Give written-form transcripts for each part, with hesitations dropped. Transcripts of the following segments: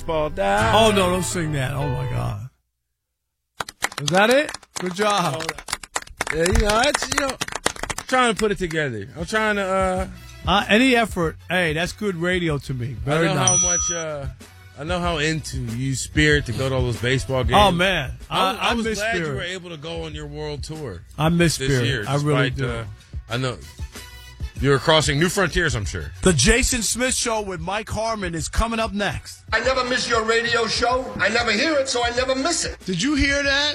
Ball down. Oh, no, don't sing that. Oh, my God. Is that it? Good job. Yeah, that's, trying to put it together. I'm trying to, any effort. Hey, that's good radio to me. Very I know nice. how much, I know how into you Spirit to go to all those baseball games. Oh, man. I was miss glad Spirit. you were able to go on your world tour. I miss this Spirit. year. I really Despite, do. I know you were crossing new frontiers, I'm sure. The Jason Smith Show with Mike Harmon is coming up next. I never miss your radio show. I never hear it, so I never miss it. Did you hear that?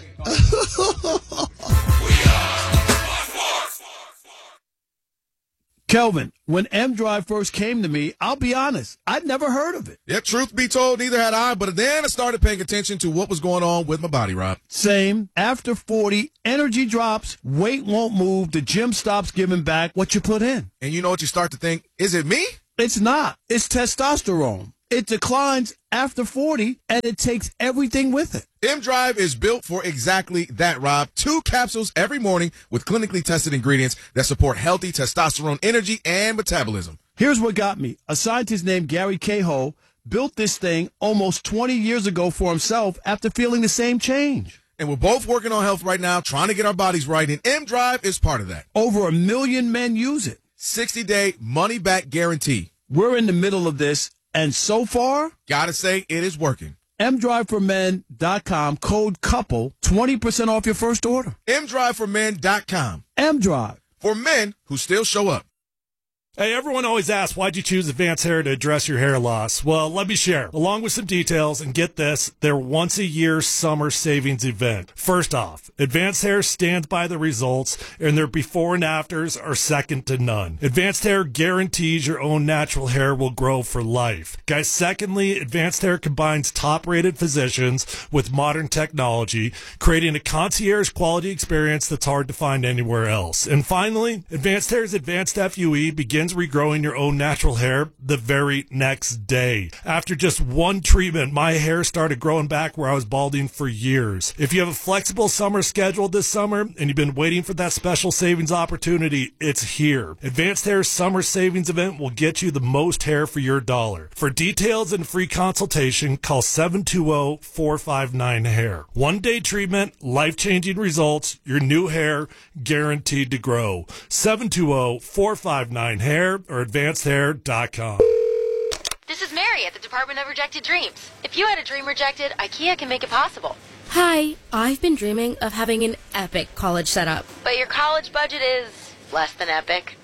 Kelvin, when M-Drive first came to me, I'll be honest, I'd never heard of it. Yeah, truth be told, neither had I, but then I started paying attention to what was going on with my body, Rob. Same. After 40, energy drops, weight won't move, the gym stops giving back what you put in. And you know what you start to think? Is it me? It's not. It's testosterone. It declines after 40, and it takes everything with it. M-Drive is built for exactly that, Rob. 2 capsules every morning with clinically tested ingredients that support healthy testosterone energy and metabolism. Here's what got me. A scientist named Gary Cahill built this thing almost 20 years ago for himself after feeling the same change. And we're both working on health right now, trying to get our bodies right, and M-Drive is part of that. Over 1 million men use it. 60-day money-back guarantee. We're in the middle of this, and so far, gotta say, it is working. MDriveForMen.com, code COUPLE, 20% off your first order. MDriveForMen.com. M-Drive. For men who still show up. Hey, everyone always asks, why'd you choose Advanced Hair to address your hair loss? Well, let me share. Along with some details, and get this, their once-a-year summer savings event. First off, Advanced Hair stands by the results, and their before and afters are second to none. Advanced Hair guarantees your own natural hair will grow for life. Guys, secondly, Advanced Hair combines top-rated physicians with modern technology, creating a concierge quality experience that's hard to find anywhere else. And finally, Advanced Hair's Advanced FUE begins regrowing your own natural hair the very next day. After just one treatment, my hair started growing back where I was balding for years. If you have a flexible summer schedule this summer and you've been waiting for that special savings opportunity, it's here. Advanced Hair's summer savings event will get you the most hair for your dollar. For details and free consultation, call 720-459-HAIR. One-day treatment, life-changing results, your new hair guaranteed to grow. 720-459-HAIR or advancedhair.com. This is Mary at the Department of Rejected Dreams. If you had a dream rejected, IKEA can make it possible. Hi, I've been dreaming of having an epic college setup. But your college budget is less than epic.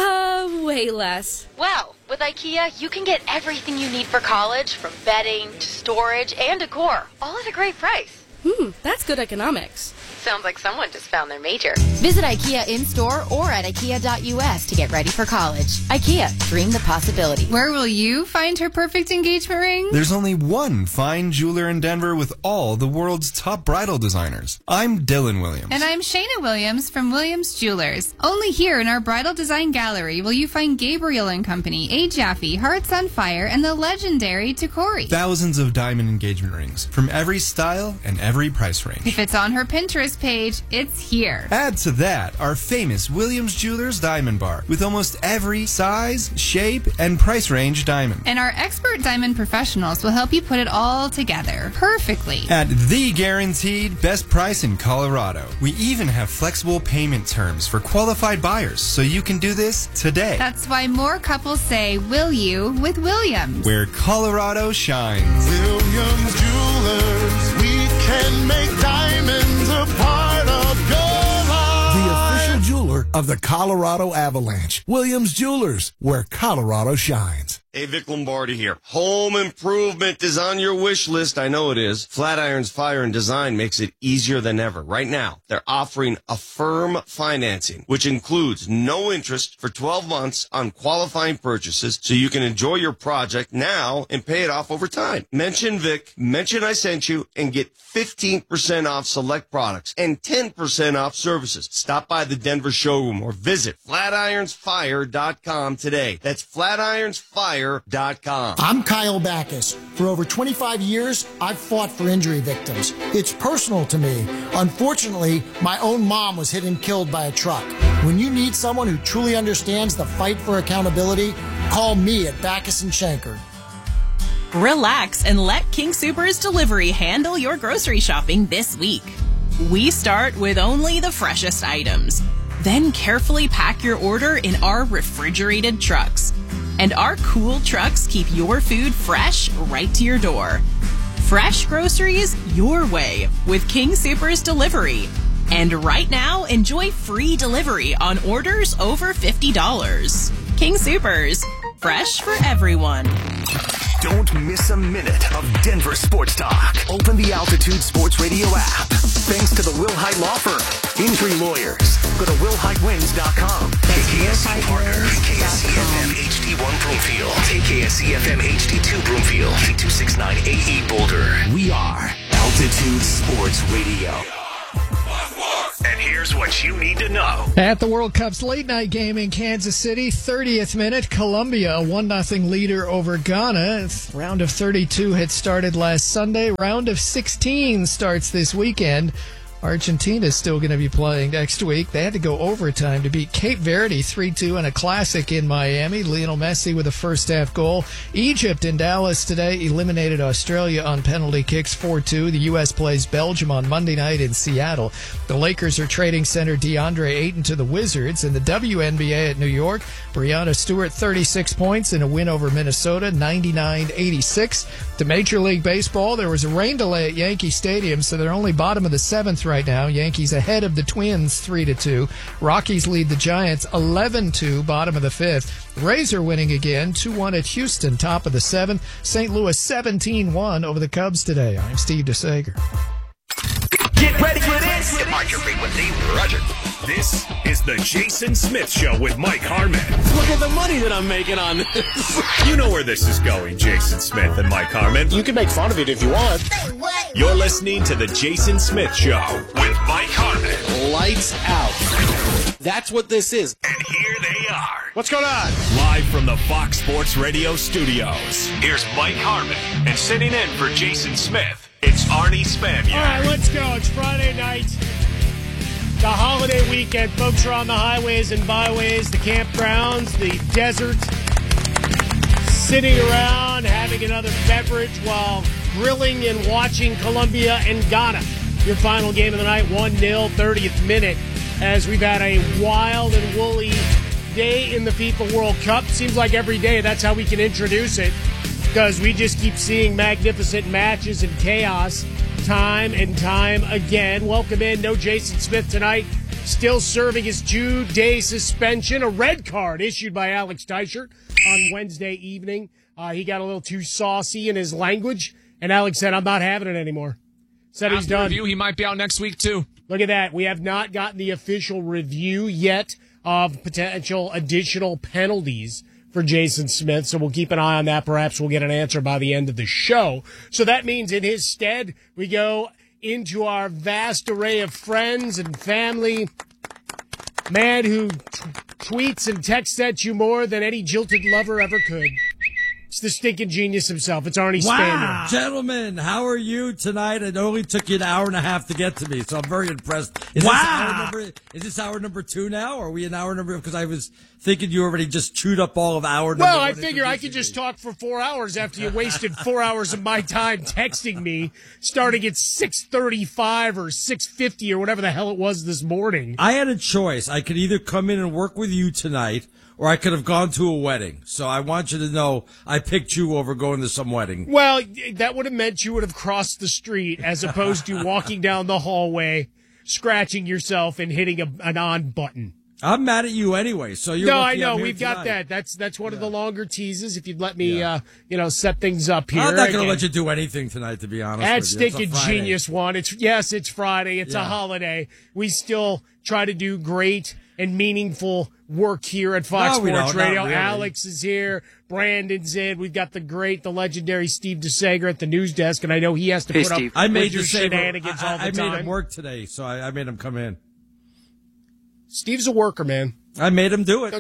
Way less. Well, with IKEA, you can get everything you need for college, from bedding to storage and decor, all at a great price. That's good economics. Sounds like someone just found their major. Visit IKEA in-store or at IKEA.us to get ready for college. IKEA, dream the possibility. Where will you find her perfect engagement ring? There's only one fine jeweler in Denver with all the world's top bridal designers. I'm Dylan Williams. And I'm Shayna Williams from Williams Jewelers. Only here in our Bridal Design Gallery will you find Gabriel & Company, A. Jaffe, Hearts on Fire, and the legendary Tacori. Thousands of diamond engagement rings from every style and every price range. If it's on her Pinterest page, it's here. Add to that our famous Williams Jewelers Diamond Bar with almost every size, shape, and price range diamond. And our expert diamond professionals will help you put it all together perfectly. At the guaranteed best price in Colorado. We even have flexible payment terms for qualified buyers, so you can do this today. That's why more couples say, will you, with Williams. Where Colorado shines. Williams Jewelers, we can make diamonds a part of your life. The official jeweler of the Colorado Avalanche. Williams Jewelers, where Colorado shines. Hey, Vic Lombardi here. Home improvement is on your wish list. I know it is. Flatiron's Fire and Design makes it easier than ever. Right now, they're offering Affirm financing, which includes no interest for 12 months on qualifying purchases, so you can enjoy your project now and pay it off over time. Mention Vic, mention I sent you, and get 15% off select products and 10% off services. Stop by the Denver showroom or visit flatironsfire.com today. That's flatironsfire.com. I'm Kyle Backus. For over 25 years, I've fought for injury victims. It's personal to me. Unfortunately, my own mom was hit and killed by a truck. When you need someone who truly understands the fight for accountability, call me at Backus & Shanker. Relax and let King Soopers Delivery handle your grocery shopping this week. We start with only the freshest items. Then carefully pack your order in our refrigerated trucks. And our cool trucks keep your food fresh right to your door. Fresh groceries your way with King Soopers Delivery. And right now, enjoy free delivery on orders over $50. King Soopers, fresh for everyone. Don't miss a minute of Denver sports talk. Open the Altitude Sports Radio app. Thanks to the Will Height Law Firm. Injury lawyers. Go to willheightwins.com. KKSC Parker. KKSC-FM HD1 Broomfield. KKSC-FM HD2 Broomfield. 8269 AE Boulder. We are Altitude Sports Radio. And here's what you need to know. At the World Cup's late-night game in Kansas City, 30th minute, Colombia, a 1-0 leader over Ghana. Round of 32 had started last Sunday. Round of 16 starts this weekend. Argentina is still going to be playing next week. They had to go overtime to beat Cape Verde 3-2 in a classic in Miami. Lionel Messi with a first-half goal. Egypt in Dallas today eliminated Australia on penalty kicks 4-2. The U.S. plays Belgium on Monday night in Seattle. The Lakers are trading center DeAndre Ayton to the Wizards. In the WNBA at New York, Breanna Stewart 36 points in a win over Minnesota, 99-86. To Major League Baseball, there was a rain delay at Yankee Stadium, so they're only bottom of the seventh right now. Yankees ahead of the Twins 3-2. Rockies lead the Giants 11-2, bottom of the fifth. Rays are winning again, 2-1 at Houston, top of the seventh. St. Louis 17-1 over the Cubs today. I'm Steve DeSager. Get ready for this. Mark your feet with Dave Roger. This is the Jason Smith Show with Mike Harmon. Look at the money that I'm making on this. You know where this is going, Jason Smith and Mike Harmon. You can make fun of it if you want. You're listening to the Jason Smith Show with Mike Harmon. Lights out. That's what this is. And here they are. What's going on? Live from the Fox Sports Radio studios. Here's Mike Harmon. And sitting in for Jason Smith, it's Arnie Spanier. All right, let's go. It's Friday night. The holiday weekend. Folks are on the highways and byways, the campgrounds, the desert, sitting around, having another beverage while grilling and watching Colombia and Ghana. Your final game of the night, 1-0, 30th minute, as we've had a wild and woolly day in the FIFA World Cup. Seems like every day that's how we can introduce it, because we just keep seeing magnificent matches and chaos time and time again. Welcome in. No Jason Smith tonight. Still serving his 2-day suspension. A red card issued by Alex Teichert on Wednesday evening. He got a little too saucy in his language, and Alex said, I'm not having it anymore. Said he's done. Review, he might be out next week, too. Look at that. We have not gotten the official review yet of potential additional penalties for Jason Smith, so we'll keep an eye on that. Perhaps we'll get an answer by the end of the show. So that means in his stead, we go into our vast array of friends and family. Man who tweets and texts at you more than any jilted lover ever could. It's the stinking genius himself. It's Arnie Spanier. Gentlemen, how are you tonight? It only took you an hour and a half to get to me, so I'm very impressed. Is this hour number 2 now? Or are we in hour number? Because I was thinking you already just chewed up all of hour number 1. Well, I figure I could just talk for 4 hours after you wasted 4 hours of my time texting me, starting at 6:35 or 6:50 or whatever the hell it was this morning. I had a choice. I could either come in and work with you tonight, or I could have gone to a wedding. So I want you to know I picked you over going to some wedding. Well, that would have meant you would have crossed the street as opposed to walking down the hallway, scratching yourself and hitting an on button. I'm mad at you anyway, so you're lucky. No, I know. I'm We've tonight. got that. That's one of the longer teases. If you'd let me, set things up here. I'm not going to let you do anything tonight, to be honest. That's stinking genius one. It's Friday. It's a holiday. We still try to do great and meaningful work here at Fox Sports Radio. Really. Alex is here. Brandon's in. We've got the legendary Steve DeSager at the news desk, and I know he has to put up your shenanigans all the time. I made him work today, so I made him come in. Steve's a worker, man. I made him do it.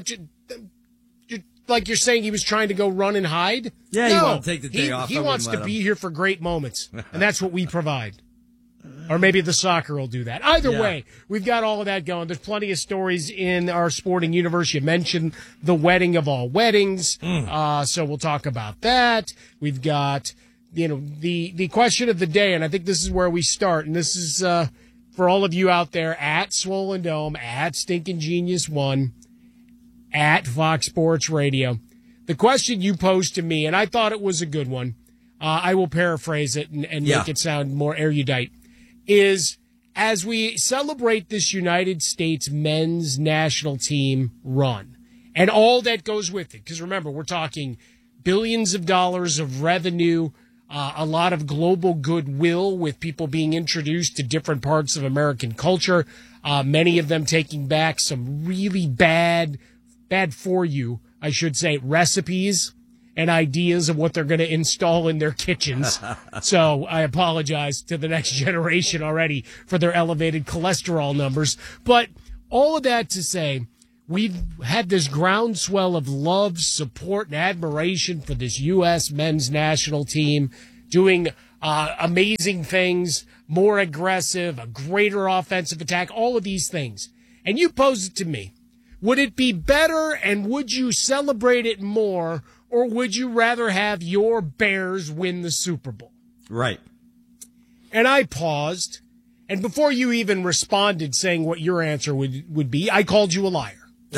Like you're saying he was trying to go run and hide? Yeah, no, he wanted to take the day off. He wants to be here for great moments, and that's what we provide. Or maybe the soccer will do that. Either way, we've got all of that going. There's plenty of stories in our sporting universe. You mentioned the wedding of all weddings. So we'll talk about that. We've got, the question of the day, and I think this is where we start. And this is, for all of you out there at Swollen Dome, at Stinking Genius 1, at Fox Sports Radio. The question you posed to me, and I thought it was a good one. I will paraphrase it and make it sound more erudite. Is as we celebrate this United States men's national team run and all that goes with it, because remember, we're talking billions of dollars of revenue, a lot of global goodwill with people being introduced to different parts of American culture, many of them taking back some really bad for you, I should say, recipes and ideas of what they're going to install in their kitchens. So I apologize to the next generation already for their elevated cholesterol numbers. But all of that to say, we've had this groundswell of love, support, and admiration for this U.S. men's national team doing amazing things, more aggressive, a greater offensive attack, all of these things. And you posed it to me. Would it be better and would you celebrate it more, or would you rather have your Bears win the Super Bowl? Right. And I paused, and before you even responded saying what your answer would be, I called you a liar.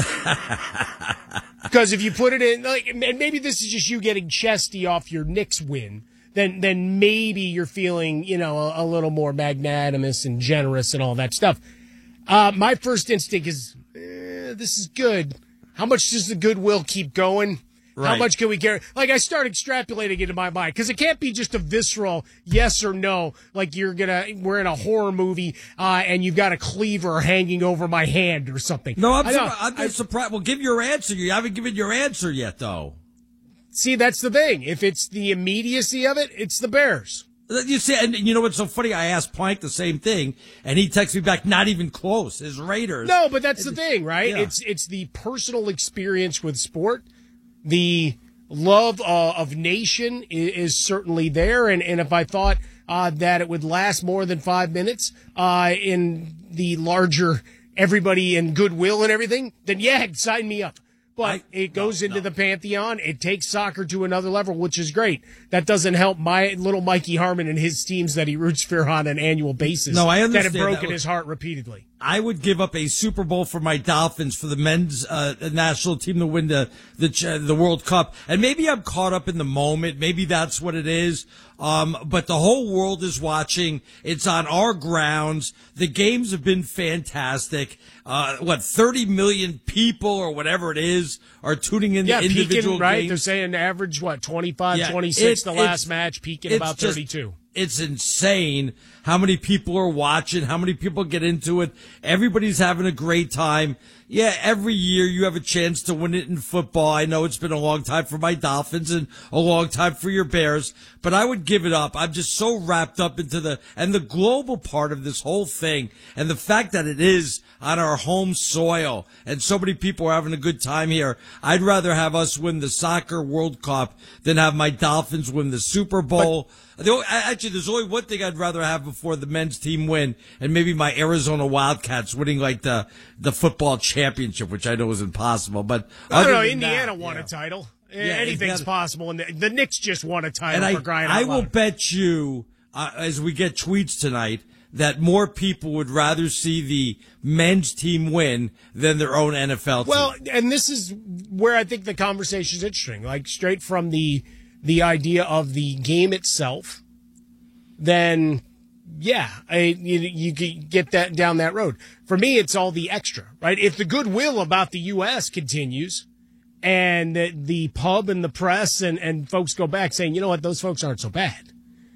Because if you put it in, and maybe this is just you getting chesty off your Knicks win, then maybe you're feeling, a little more magnanimous and generous and all that stuff. My first instinct is, this is good. How much does the goodwill keep going? Right. How much can we carry? I start extrapolating it in my mind because it can't be just a visceral yes or no. Like we're in a horror movie and you've got a cleaver hanging over my hand or something. No, I'm just surprised. Well, give your answer. You haven't given your answer yet, though. See, that's the thing. If it's the immediacy of it, it's the Bears. You see, and you know what's so funny? I asked Plank the same thing, and he texted me back, not even close. His Raiders. No, but that's the thing, right? Yeah. It's the personal experience with sport. The love of nation is certainly there, and if I thought that it would last more than 5 minutes in the larger everybody and goodwill and everything, then sign me up. But it goes into the pantheon. It takes soccer to another level, which is great. That doesn't help my little Mikey Harmon and his teams that he roots for on an annual basis. No, I understand that have broken his heart repeatedly. I would give up a Super Bowl for my Dolphins, for the men's national team to win the World Cup. And maybe I'm caught up in the moment. Maybe that's what it is. But the whole world is watching. It's on our grounds. The games have been fantastic. 30 million people or whatever it is are tuning in to individual peaking, right? games. They're saying average, 25, 26 the last match, peaking about 32. It's insane how many people are watching, how many people get into it. Everybody's having a great time. Yeah, every year you have a chance to win it in football. I know it's been a long time for my Dolphins and a long time for your Bears, but I would give it up. I'm just so wrapped up into the global part of this whole thing, and the fact that it is on our home soil and so many people are having a good time here. I'd rather have us win the soccer World Cup than have my Dolphins win the Super Bowl. Actually, there's only one thing I'd rather have before the men's team win, and maybe my Arizona Wildcats winning the football championship, which I know is impossible. But I don't know. Indiana won a title. Anything's possible, and the Knicks just won a title for crying out loud. I will bet you, as we get tweets tonight, that more people would rather see the men's team win than their own NFL team. Well, and this is where I think the conversation is interesting. Like straight from the idea of the game itself, then you could get that down that road. For me, it's all the extra, right? If the goodwill about the U.S. continues and the pub and the press and folks go back saying, you know what, those folks aren't so bad.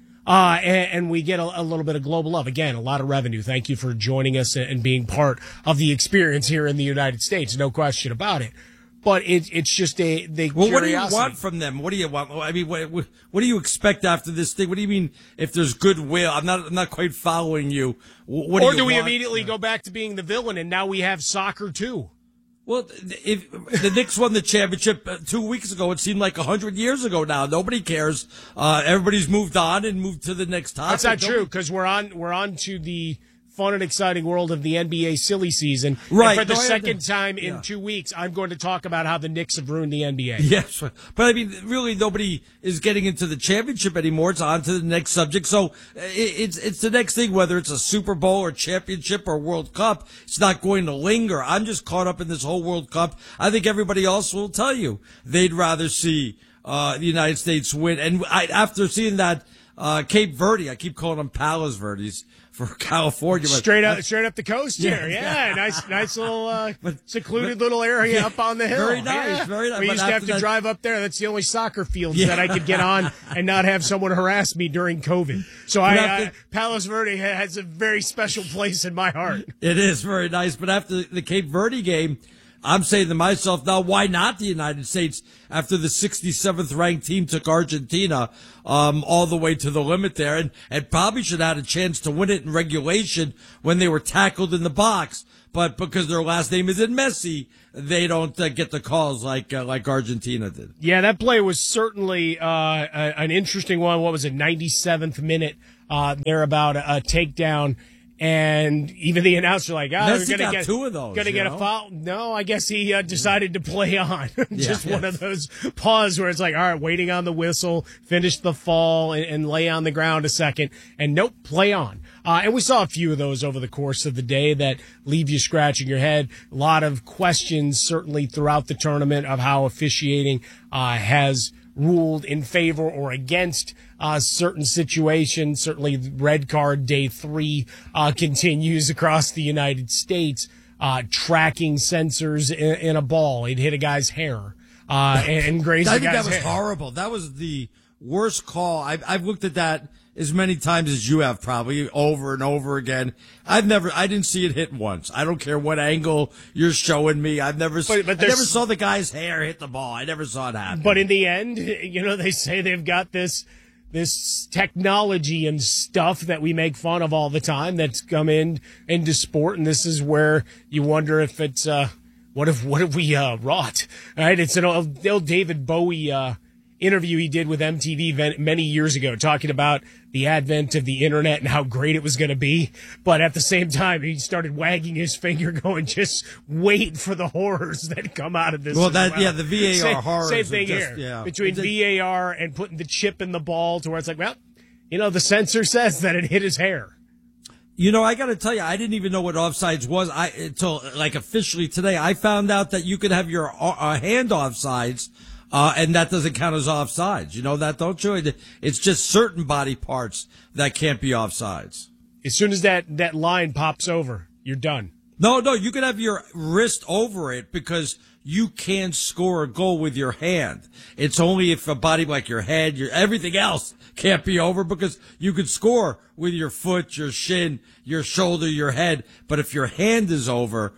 And we get a little bit of global love. Again, a lot of revenue. Thank you for joining us and being part of the experience here in the United States. No question about it. But it's just curiosity. What do you want from them? What do you want? I mean, what do you expect after this thing? What do you mean if there's goodwill? I'm not quite following you. Or do we immediately go back to being the villain and now we have soccer too? Well, if the Knicks won the championship 2 weeks ago, it seemed like 100 years ago now. Nobody cares. Everybody's moved on and moved to the next topic. That's not true, because we're on to the fun and exciting world of the NBA silly season. Right. And for the second time in 2 weeks, I'm going to talk about how the Knicks have ruined the NBA. Yes. But I mean, really, nobody is getting into the championship anymore. It's on to the next subject. So it's the next thing, whether it's a Super Bowl or championship or World Cup, it's not going to linger. I'm just caught up in this whole World Cup. I think everybody else will tell you they'd rather see the United States win. And after seeing that Cape Verde, I keep calling them Palos Verdes for California. Straight up the coast here. Yeah. Nice little secluded little area up on the hill. Very nice, very nice. We used to have to drive up there. That's the only soccer fields that I could get on and not have someone harass me during COVID. So Palos Verde has a very special place in my heart. It is very nice. But after the Cape Verde game, I'm saying to myself, now, why not the United States after the 67th ranked team took Argentina all the way to the limit there and probably should have had a chance to win it in regulation when they were tackled in the box. But because their last name is in Messi, they don't get the calls like Argentina did. Yeah, that play was certainly an interesting one. What was it, 97th minute there about a takedown. And even the announcer we're going to get two of those. Going to get a foul. No, I guess he decided to play on. One of those pause where it's like, all right, waiting on the whistle, finish the fall and lay on the ground a second. And nope, play on. And we saw a few of those over the course of the day that leave you scratching your head. A lot of questions certainly throughout the tournament of how officiating has ruled in favor or against certain situations. Certainly red card day 3 continues across the United States. Tracking sensors in a ball. It hit a guy's hair and grazed a guy's hair. I think that was horrible. That was the worst call. I've looked at that as many times as you have, probably over and over again. I didn't see it hit once. I don't care what angle you're showing me. I never saw the guy's hair hit the ball. I never saw it happen. But in the end, they say they've got this technology and stuff that we make fun of all the time that's come into sport, and this is where you wonder if it's what if we rot? All right, it's an old David Bowie interview he did with MTV many years ago, talking about the advent of the internet and how great it was going to be. But at the same time, he started wagging his finger, going, "Just wait for the horrors that come out of this." Well, the VAR horrors. Same thing here. Yeah. Between VAR and putting the chip in the ball to where it's like, well, the sensor says that it hit his hair. I got to tell you, I didn't even know what offsides was until officially today. I found out that you could have your hand offsides. And that doesn't count as offsides. You know that, don't you? It's just certain body parts that can't be offsides. As soon as that line pops over, you're done. No, you can have your wrist over it because you can't score a goal with your hand. It's only if a body like your head, everything else can't be over, because you could score with your foot, your shin, your shoulder, your head. But if your hand is over,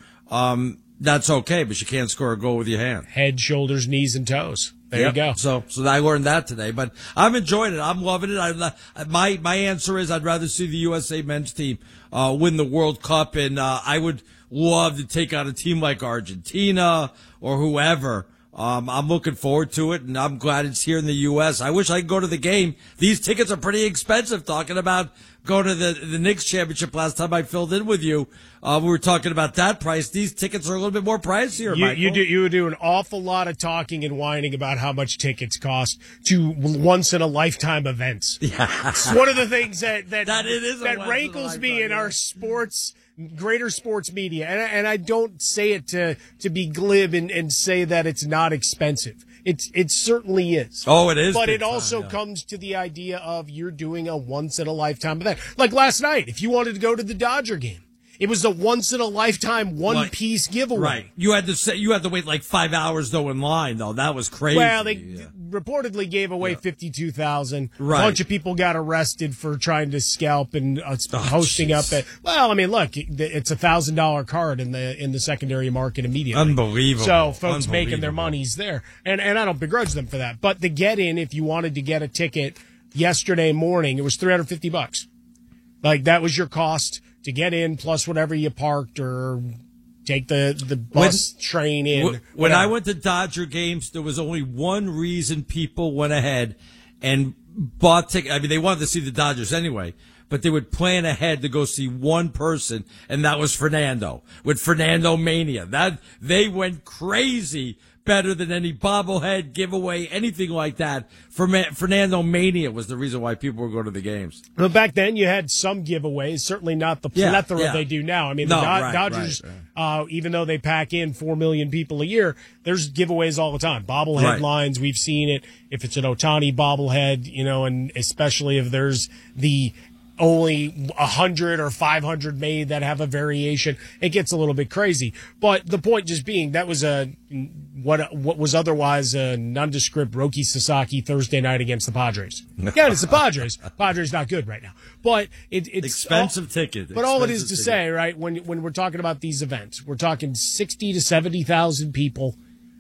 that's okay, but you can't score a goal with your hand. Head, shoulders, knees, and toes. There you go. So I learned that today, but I'm enjoying it. I'm loving it. My answer is I'd rather see the USA men's team win the World Cup, and I would love to take on a team like Argentina or whoever. I'm looking forward to it, and I'm glad it's here in the U.S. I wish I could go to the game. These tickets are pretty expensive. Talking about going to the Knicks championship last time I filled in with you, we were talking about that price. These tickets are a little bit more pricier, Michael. You do an awful lot of talking and whining about how much tickets cost to once-in-a-lifetime events. Yeah. It's one of the things that rankles me in our greater sports media. And I don't say it to be glib and say that it's not expensive. It certainly is. Oh, it is. But it also comes to the idea of you're doing a once-in-a-lifetime event. Like last night, if you wanted to go to the Dodger game, it was a once-in-a-lifetime one-piece giveaway. Right. You had to wait like 5 hours, though, in line, though. That was crazy. Well, they reportedly gave away 52,000. Right. A bunch of people got arrested for trying to scalp and hosting up at. Well, I mean, look, it's $1,000 card in the secondary market immediately. Unbelievable. So folks making their monies there, and I don't begrudge them for that. But the get-in, if you wanted to get a ticket yesterday morning, it was $350. Like that was your cost to get in, plus whatever you parked or Take the bus, train in. When I went to Dodger games, there was only one reason people went ahead and bought tickets. I mean, they wanted to see the Dodgers anyway, but they would plan ahead to go see one person, and that was Fernando, with Fernando Mania. They went crazy, better than any bobblehead, giveaway, anything like that. Fernando Mania was the reason why people would go to the games. Well, back then you had some giveaways, certainly not the plethora they do now. I mean, Dodgers, even though they pack in 4 million people a year, there's giveaways all the time. Bobblehead lines, we've seen it. If it's an Ohtani bobblehead, and especially if there's the only 100 or 500 made that have a variation, it gets a little bit crazy. But the point just being, that was what was otherwise a nondescript Roki Sasaki Thursday night against the Padres. Yeah, it's the Padres. Padres not good right now, but it's expensive ticket. But all it is to say, right, when we're talking about these events, we're talking 60 to 70,000 people,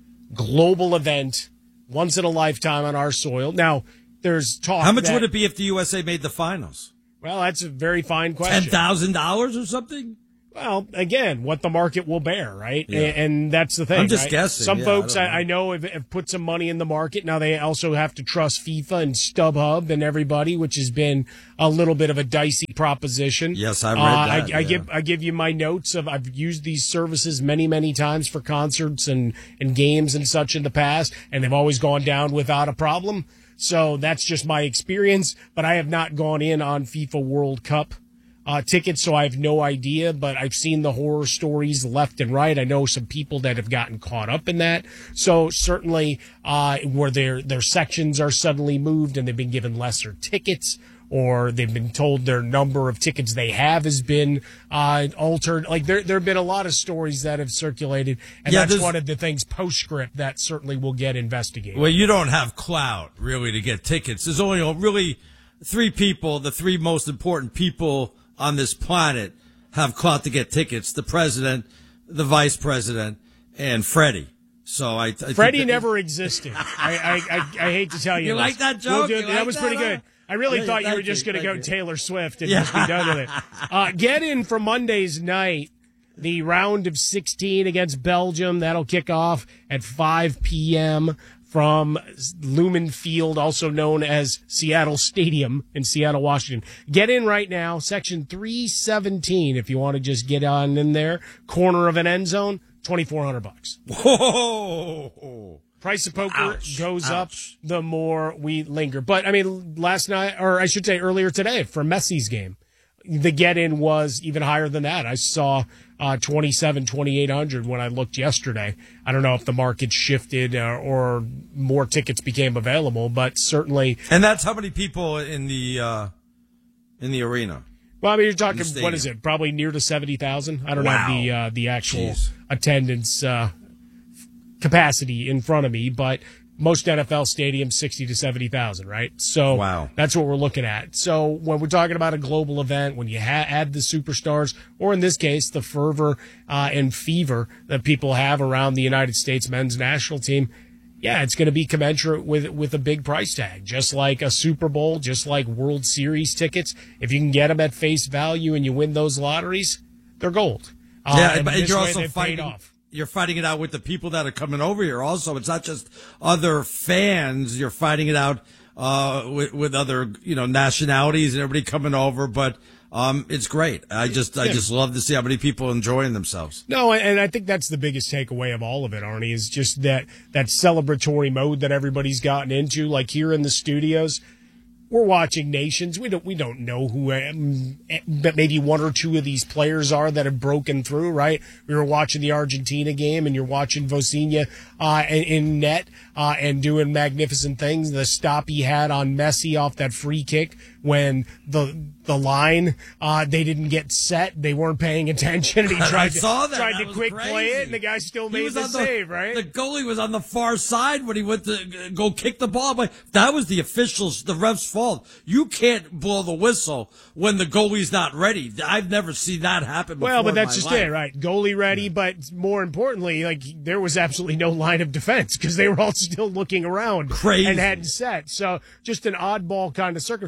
global event, once in a lifetime on our soil. Now, there's talk. How much would it be if the USA made the finals? Well, that's a very fine question. $10,000 or something? Well, again, what the market will bear, right? Yeah. And that's the thing. I'm just guessing. Some folks I know have put some money in the market. Now they also have to trust FIFA and StubHub and everybody, which has been a little bit of a dicey proposition. Yes, I read that. I give you my notes of I've used these services many, many times for concerts and games and such in the past, and they've always gone down without a problem. So that's just my experience, but I have not gone in on FIFA World Cup tickets, so I have no idea, but I've seen the horror stories left and right. I know some people that have gotten caught up in that. So certainly where their sections are suddenly moved and they've been given lesser tickets, or they've been told their number of tickets they have has been altered. Like there have been a lot of stories that have circulated, and that's one of the things postscript that certainly will get investigated. Well, you don't have clout really to get tickets. There's only really three people, the three most important people on this planet, have clout to get tickets: the president, the vice president, and Freddie. So I Freddie never existed. I hate to tell you. You like that joke? That was pretty good. I really thought you were just going to go Taylor Swift and just be done with it. Get in for Monday's night, the round of 16 against Belgium. That'll kick off at 5 p.m. from Lumen Field, also known as Seattle Stadium in Seattle, Washington. Get in right now, section 317, if you want to just get on in there. Corner of an end zone, $2,400. Whoa! Price of poker goes up the more we linger. But, I mean, last night, or I should say earlier today, for Messi's game, the get-in was even higher than that. I saw $2,800 when I looked yesterday. I don't know if the market shifted or more tickets became available, but certainly. And that's how many people in the arena? Well, I mean, you're talking, what is it, probably near to 70,000? I don't have the actual attendance capacity in front of me, but most NFL stadiums, 60 to 70,000, right? So that's what we're looking at. So when we're talking about a global event, when you add the superstars, or in this case, the fervor and fever that people have around the United States men's national team, yeah, it's going to be commensurate with a big price tag, just like a Super Bowl, just like World Series tickets. If you can get them at face value and you win those lotteries, they're gold. And you're also You're fighting it out with the people that are coming over here. Also, it's not just other fans. You're fighting it out with other nationalities and everybody coming over. But it's great. I just love to see how many people enjoying themselves. No, and I think that's the biggest takeaway of all of it, Arnie, is just that celebratory mode that everybody's gotten into. Like here in the studios, we're watching nations. We don't know who maybe one or two of these players are that have broken through, right? We were watching the Argentina game, and you're watching Vozinha in net and doing magnificent things. The stop he had on Messi off that free kick when the line they didn't get set, they weren't paying attention, and he tried to quick play it, and the guy still made the save, right? The goalie was on the far side when he went to go kick the ball. But that was the officials, the ref's fault. You can't blow the whistle when the goalie's not ready. I've never seen that happen before. Well, but that's just it, right? Goalie ready, but more importantly, like there was absolutely no line of defense because they were all still looking around and hadn't set. So just an oddball kind of circumstance. But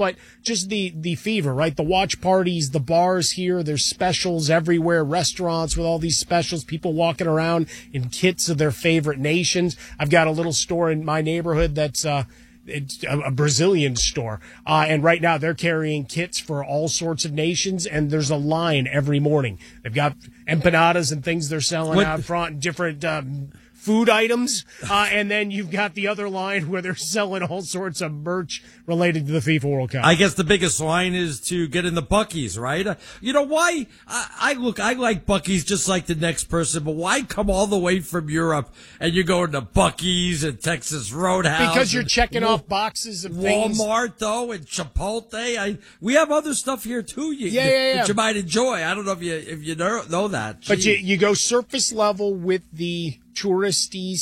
but just the fever, right? The watch parties, the bars here, there's specials everywhere, restaurants with all these specials, people walking around in kits of their favorite nations. I've got a little store in my neighborhood that's it's a Brazilian store. And right now they're carrying kits for all sorts of nations, and there's a line every morning. They've got empanadas and things they're selling out front, different food items, and then you've got the other line where they're selling all sorts of merch related to the FIFA World Cup. I guess the biggest line is to get in the Buc-ee's, right? You know why? I like Buc-ee's just like the next person, but why come all the way from Europe and you're going to Buc-ee's and Texas Roadhouse? Because you're checking off boxes of things. Walmart, though, and Chipotle. We have other stuff here, too, that you might enjoy. I don't know if you know that. But you go surface level with the touristy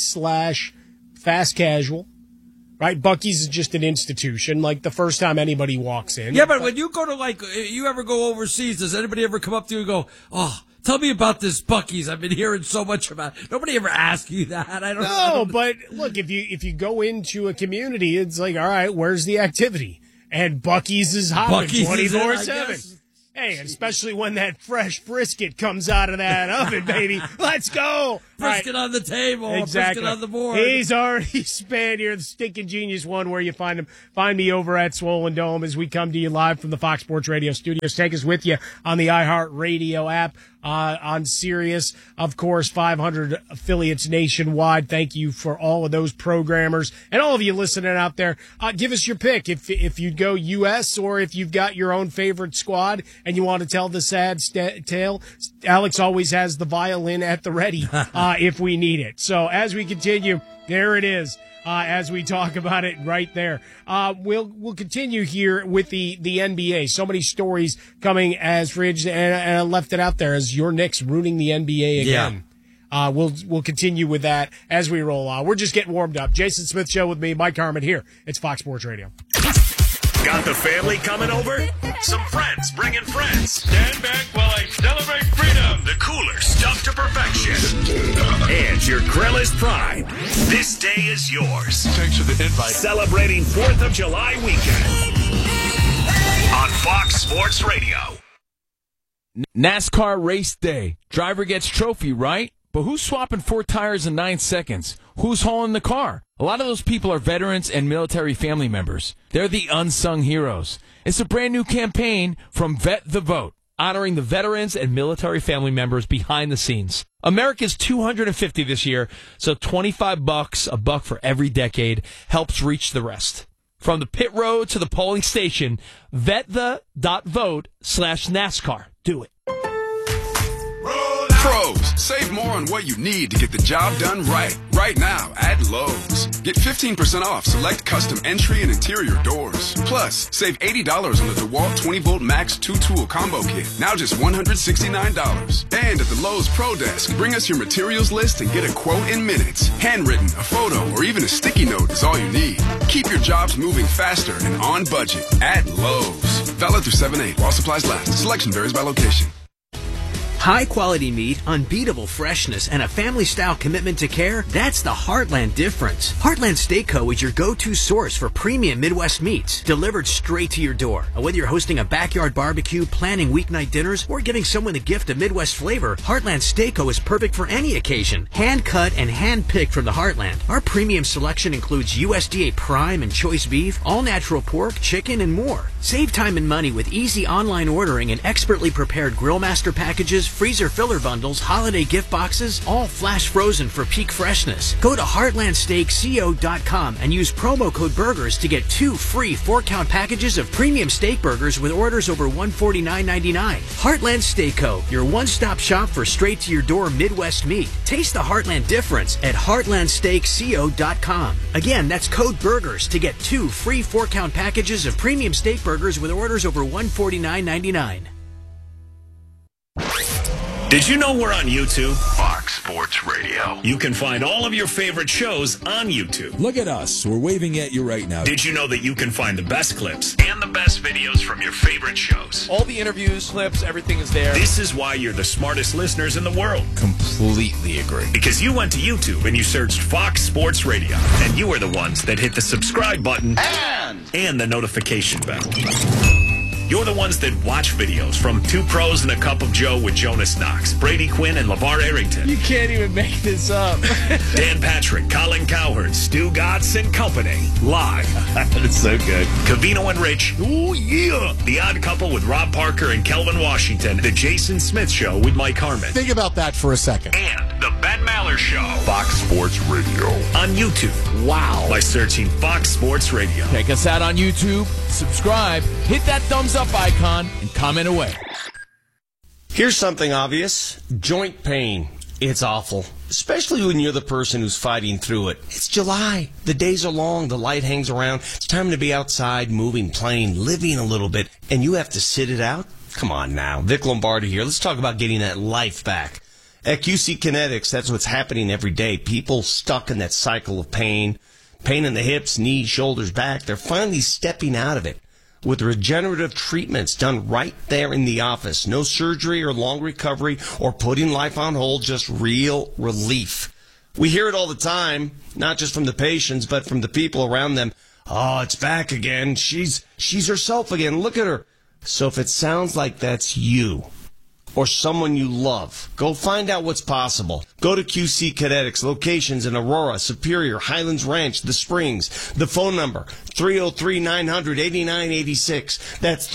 / fast casual, right? Buc-ee's is just an institution, like the first time anybody walks in. Yeah, but when you go to, you ever go overseas, does anybody ever come up to you and go, oh, tell me about this Buc-ee's? I've been hearing so much about it. Nobody ever asks you that. I don't know. But look, if you go into a community, it's like, all right, where's the activity? And Buc-ee's is hopping 24/7. Hey, especially when that fresh brisket comes out of that oven, baby. Let's go. Brisket on the table. Exactly. Brisket on the board. He's already spanned here, the Stinking Genius one, where you find him. Find me over at Swollen Dome as we come to you live from the Fox Sports Radio studios. Take us with you on the iHeartRadio app, on Sirius. Of course, 500 affiliates nationwide. Thank you for all of those programmers and all of you listening out there. Give us your pick if you'd go U.S. or if you've got your own favorite squad and you want to tell the sad tale. Alex always has the violin at the ready if we need it. So as we continue, there it is. As we talk about it right there. We'll continue here with the NBA. So many stories coming as free agents, and I left it out there as your Knicks ruining the NBA again. Yeah. We'll continue with that as we roll on. We're just getting warmed up. Jason Smith Show with me, Mike Harmon here. It's Fox Sports Radio. Got the family coming over? Some friends bringing friends. Stand back while I celebrate freedom. The cooler stuff to perfection. And your grill is primed. This day is yours. Thanks for the invite. Celebrating 4th of July weekend. On Fox Sports Radio. NASCAR race day. Driver gets trophy, right? But who's swapping 4 tires in 9 seconds? Who's hauling the car? A lot of those people are veterans and military family members. They're the unsung heroes. It's a brand new campaign from Vet the Vote, honoring the veterans and military family members behind the scenes. America's 250 this year, so $25, a buck for every decade, helps reach the rest. From the pit road to the polling station, VetThe.vote/NASCAR. Do it. Pros, save more on what you need to get the job done right. Right now at Lowe's. Get 15% off select custom entry and interior doors. Plus, save $80 on the DeWalt 20-volt Max 2-tool combo kit. Now just $169. And at the Lowe's Pro Desk, bring us your materials list and get a quote in minutes. Handwritten, a photo, or even a sticky note is all you need. Keep your jobs moving faster and on budget at Lowe's. Valid through 7/8 while supplies last. Selection varies by location. High quality meat, unbeatable freshness, and a family-style commitment to care, that's the Heartland difference. Heartland Steak Co. is your go-to source for premium Midwest meats, delivered straight to your door. And whether you're hosting a backyard barbecue, planning weeknight dinners, or giving someone a gift of Midwest flavor, Heartland Steak Co. is perfect for any occasion. Hand-cut and hand-picked from the Heartland. Our premium selection includes USDA prime and choice beef, all-natural pork, chicken, and more. Save time and money with easy online ordering and expertly prepared Grill Master packages, freezer filler bundles, holiday gift boxes, all flash frozen for peak freshness. Go to heartlandsteakco.com and use promo code BURGERS to get 2 free 4-count packages of premium steak burgers with orders over $149.99. Heartland Steak Co., your one-stop shop for straight-to-your-door Midwest meat. Taste the Heartland difference at heartlandsteakco.com. Again, that's code BURGERS to get 2 free 4-count packages of premium steak burgers with orders over $149.99. Did you know we're on YouTube? Fox Fox Sports Radio. You can find all of your favorite shows on YouTube. Look at us. We're waving at you right now. Did you know that you can find the best clips and the best videos from your favorite shows? All the interviews, clips, everything is there. This is why you're the smartest listeners in the world. Completely agree. Because you went to YouTube and you searched Fox Sports Radio, and you are the ones that hit the subscribe button and the notification bell. You're the ones that watch videos from Two Pros and a Cup of Joe with Jonas Knox, Brady Quinn, and LeVar Arrington. You can't even make this up. Dan Patrick, Colin Cowherd, Stu Gatz and Company. Live. It's so good. Covino and Rich. Ooh, yeah. The Odd Couple with Rob Parker and Kelvin Washington. The Jason Smith Show with Mike Harmon. Think about that for a second. And the Ben Maller Show. Fox Sports Radio. On YouTube. Wow. By searching Fox Sports Radio. Check us out on YouTube. Subscribe. Hit that thumbs up icon and comment away. Here's something obvious. Joint pain. It's awful. Especially when you're the person who's fighting through it. It's July. The days are long. The light hangs around. It's time to be outside, moving, playing, living a little bit. And you have to sit it out? Come on now. Vic Lombardi here. Let's talk about getting that life back. At QC Kinetics, that's what's happening every day. People stuck in that cycle of pain. Pain in the hips, knees, shoulders, back. They're finally stepping out of it with regenerative treatments done right there in the office. No surgery or long recovery or putting life on hold, just real relief. We hear it all the time, not just from the patients, but from the people around them. Oh, it's back again. She's herself again. Look at her. So if it sounds like that's you or someone you love, go find out what's possible. Go to QC Kinetics, locations in Aurora, Superior, Highlands Ranch, The Springs. The phone number, 303-900-8986. That's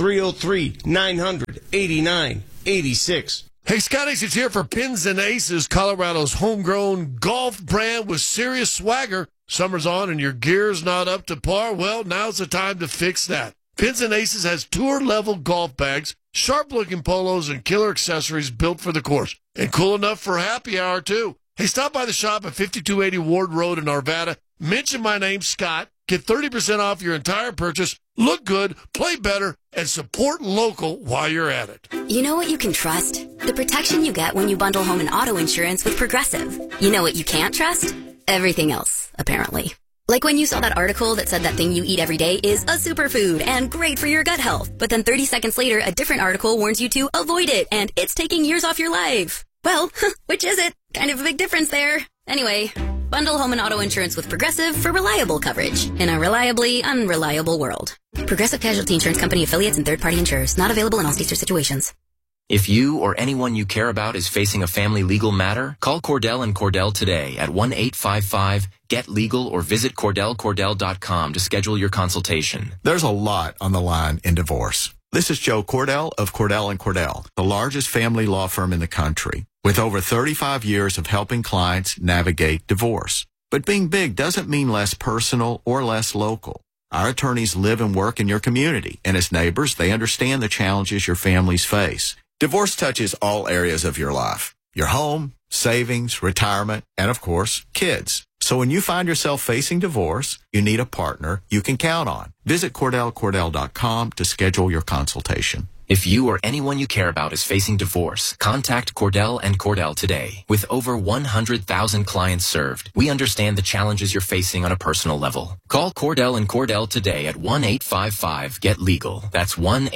303-900-8986. Hey, Scott Ace is here for Pins and Aces, Colorado's homegrown golf brand with serious swagger. Summer's on and your gear's not up to par? Well, now's the time to fix that. Pins and Aces has tour-level golf bags, sharp-looking polos, and killer accessories built for the course. And cool enough for happy hour, too. Hey, stop by the shop at 5280 Ward Road in Arvada. Mention my name, Scott. Get 30% off your entire purchase. Look good, play better, and support local while you're at it. You know what you can trust? The protection you get when you bundle home and auto insurance with Progressive. You know what you can't trust? Everything else, apparently. Like when you saw that article that said that thing you eat every day is a superfood and great for your gut health. But then 30 seconds later, a different article warns you to avoid it and it's taking years off your life. Well, which is it? Kind of a big difference there. Anyway, bundle home and auto insurance with Progressive for reliable coverage in a reliably unreliable world. Progressive Casualty Insurance Company affiliates and third-party insurers. Not available in all states or situations. If you or anyone you care about is facing a family legal matter, call Cordell and Cordell today at 1-855-GET-LEGAL or visit CordellCordell.com to schedule your consultation. There's a lot on the line in divorce. This is Joe Cordell of Cordell & Cordell, the largest family law firm in the country, with over 35 years of helping clients navigate divorce. But being big doesn't mean less personal or less local. Our attorneys live and work in your community, and as neighbors, they understand the challenges your families face. Divorce touches all areas of your life, your home, savings, retirement, and of course, kids. So when you find yourself facing divorce, you need a partner you can count on. Visit CordellCordell.com to schedule your consultation. If you or anyone you care about is facing divorce, contact Cordell and Cordell today. With over 100,000 clients served, we understand the challenges you're facing on a personal level. Call Cordell and Cordell today at 1-855-GET-LEGAL. That's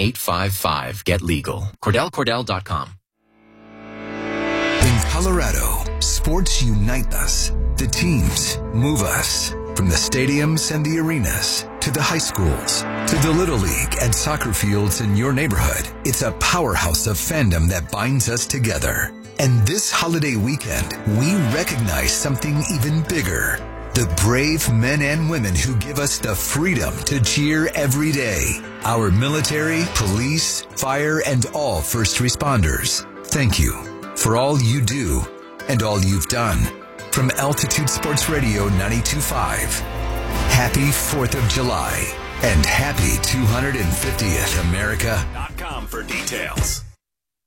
1-855-GET-LEGAL. CordellCordell.com. In Colorado, sports unite us. The teams move us. From the stadiums and the arenas to the high schools to the Little League and soccer fields in your neighborhood, it's a powerhouse of fandom that binds us together. And this holiday weekend, we recognize something even bigger. The brave men and women who give us the freedom to cheer every day. Our military, police, fire, and all first responders. Thank you for all you do and all you've done. From Altitude Sports Radio 92.5, happy 4th of July and happy 250th, America. .com for details.